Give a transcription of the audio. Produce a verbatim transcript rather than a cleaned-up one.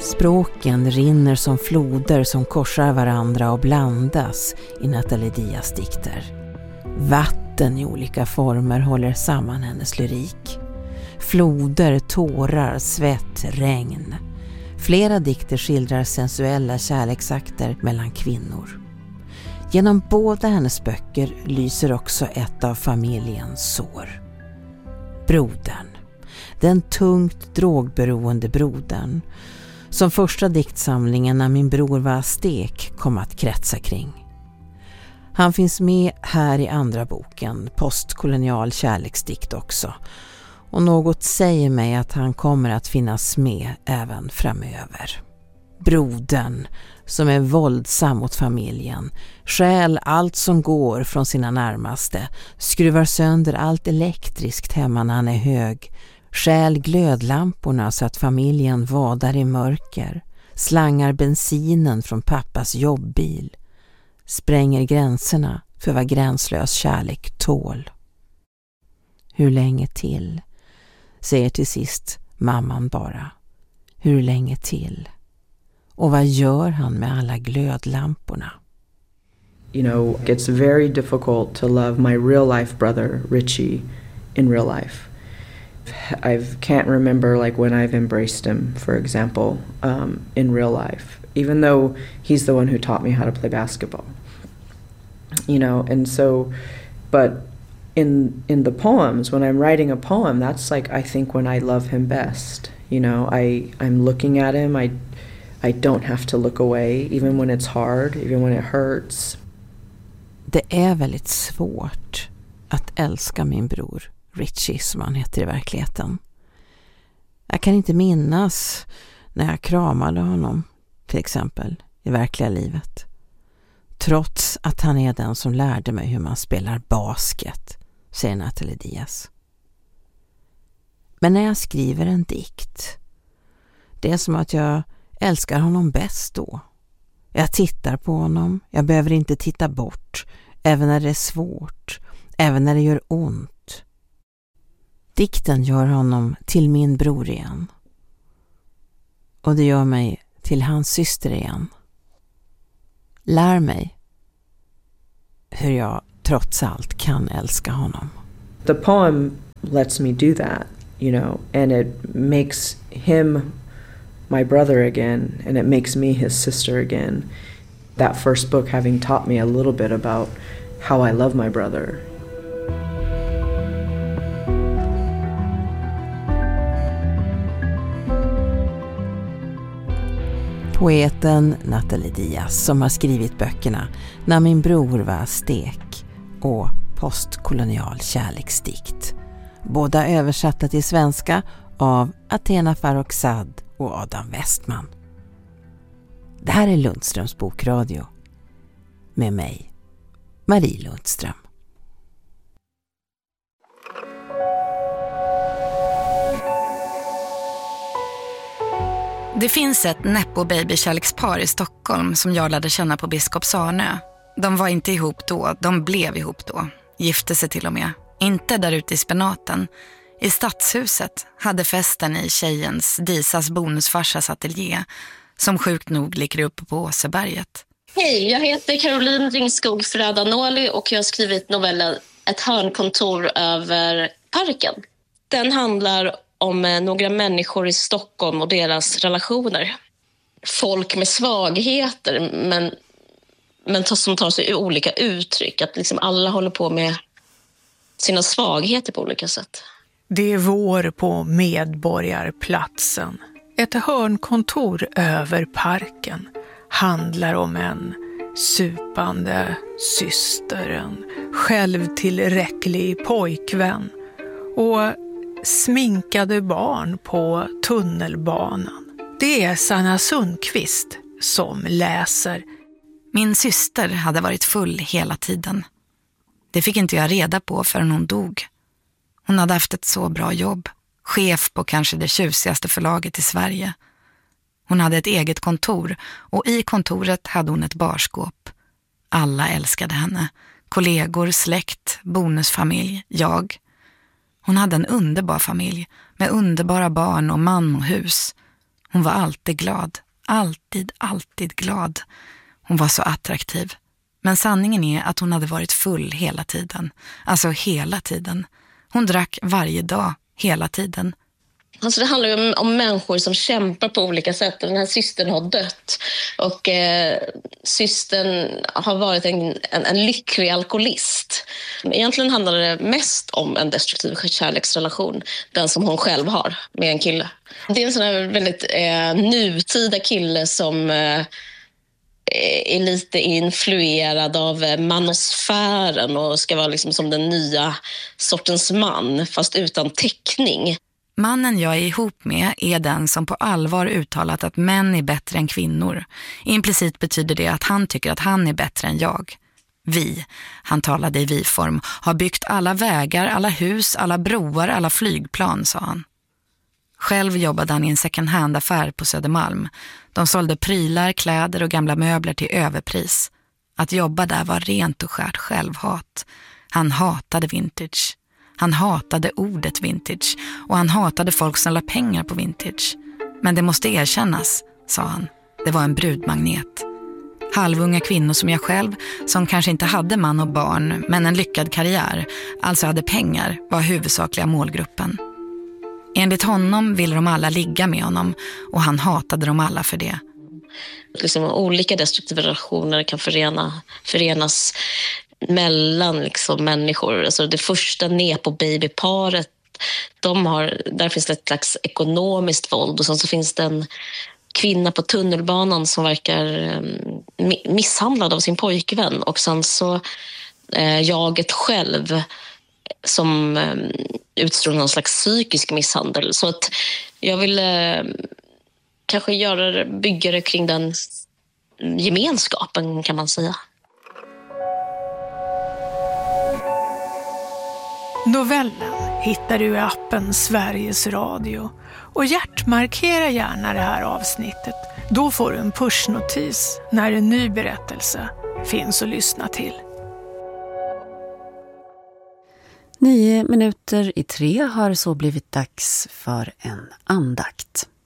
Språken rinner som floder som korsar varandra och blandas i Nathalie Diaz dikter. Vatten i olika former håller samman hennes lyrik. Floder, tårar, svett, regn. Flera dikter skildrar sensuella kärleksakter mellan kvinnor. Genom båda hennes böcker lyser också ett av familjens sår. Brodern. Den tungt drogberoende brodern. Som första diktsamlingen När min bror var aztek kom att kretsa kring. Han finns med här i andra boken, Postkolonial kärleksdikt också. Och något säger mig att han kommer att finnas med även framöver. Brodern, som är våldsam mot familjen, stjäl allt som går från sina närmaste, skruvar sönder allt elektriskt hemma när han är hög, stjäl glödlamporna så att familjen vadar i mörker, slangar bensinen från pappas jobbbil, spränger gränserna för vad gränslös kärlek tål. Hur länge till? Säger till sist mamman bara. Hur länge till? Och vad gör han med alla glödlamporna? You know, it's very difficult to love my real life brother, Richie, in real life. I can't remember like when I've embraced him, for example, um, in real life, even though he's the one who taught me how to play basketball. You know, and so, but in in the poems, when I'm writing a poem, that's like I think when I love him best. You know, I I'm looking at him. I I don't have to look away, even when it's hard, even when it hurts. Det är väldigt svårt att älska min bror Richie, som han heter i verkligheten. Jag kan inte minnas när jag kramade honom, till exempel, i verkliga livet. Trots att han är den som lärde mig hur man spelar basket, säger Nathalie Diaz. Men när jag skriver en dikt, det är som att jag älskar honom bäst då. Jag tittar på honom, jag behöver inte titta bort, även när det är svårt, även när det gör ont. Dikten gör honom till min bror igen. Och det gör mig till hans syster igen. Lär mig hur jag trots allt kan älska honom. The poem lets me do that, you know, and it makes him my brother again, and it makes me his sister again. That first book having taught me a little bit about how I love my brother. Poeten Nathalie Diaz, som har skrivit böckerna När min bror var aztek och Postkolonial kärleksdikt. Båda översatta till svenska av Athena Farrokhzad och Adam Westman. Det här är Lundströms bokradio med mig, Marie Lundström. Det finns ett nepo-baby-kärlekspar i Stockholm som jag lärde känna på Biskopsarnö. De var inte ihop då, de blev ihop då. Gifte sig till och med. Inte där ute i spenaten. I stadshuset hade festen i tjejens, Disas bonusfarsas ateljé, som sjukt nog ligger uppe på Åseberget. Hej, jag heter Caroline Ringskog Ferrada-Noli och jag har skrivit novellen Ett hörnkontor över parken. Den handlar om några människor i Stockholm och deras relationer. Folk med svagheter, men, men som tar sig olika uttryck. Att liksom alla håller på med sina svagheter på olika sätt. Det är vår på Medborgarplatsen. Ett hörnkontor över parken handlar om en supande syster, en självtillräcklig pojkvän och sminkade barn på tunnelbanan. Det är Sanna Sundqvist som läser. Min syster hade varit full hela tiden. Det fick inte jag reda på förrän hon dog. Hon hade haft ett så bra jobb. Chef på kanske det tjusigaste förlaget i Sverige. Hon hade ett eget kontor och i kontoret hade hon ett barskåp. Alla älskade henne. Kollegor, släkt, bonusfamilj, jag. Hon hade en underbar familj med underbara barn och man och hus. Hon var alltid glad. Alltid, alltid glad. Hon var så attraktiv. Men sanningen är att hon hade varit full hela tiden. Alltså hela tiden. Hon drack varje dag, hela tiden. Alltså det handlar ju om, om människor som kämpar på olika sätt. Den här systern har dött. Och eh, systern har varit en, en, en lycklig alkoholist. Egentligen handlar det mest om en destruktiv kärleksrelation. Den som hon själv har med en kille. Det är en sån här väldigt eh, nutida kille som... Eh, är lite influerad av manosfären och ska vara liksom som den nya sortens man, fast utan täckning. Mannen jag är ihop med är den som på allvar uttalat att män är bättre än kvinnor. Implicit betyder det att han tycker att han är bättre än jag. Vi, han talade i vi-form, har byggt alla vägar, alla hus, alla broar, alla flygplan, sa han. Själv jobbade han i en second hand-affär på Södermalm. De sålde prylar, kläder och gamla möbler till överpris. Att jobba där var rent och skärt självhat. Han hatade vintage. Han hatade ordet vintage och han hatade folk som la pengar på vintage. Men det måste erkännas, sa han. Det var en brudmagnet. Halvunga kvinnor som jag själv, som kanske inte hade man och barn men en lyckad karriär, alltså hade pengar, var huvudsakliga målgruppen. Enligt honom ville de alla ligga med honom och han hatade dem alla för det. Liksom olika destruktiva relationer kan förena, förenas mellan liksom människor. Alltså det första nepo-babyparet, de har, där finns det ett slags ekonomiskt våld och sen så finns det en kvinna på tunnelbanan som verkar misshandlad av sin pojkvän och sen så eh, jaget själv som eh, utstrålar någon slags psykisk misshandel. Så att jag vill eh, kanske göra, bygga det kring den gemenskapen, kan man säga. Novellen hittar du i appen Sveriges Radio och hjärtmarkera gärna det här avsnittet. Då får du en pushnotis när en ny berättelse finns att lyssna till. Nio minuter i tre har så blivit dags för en andakt.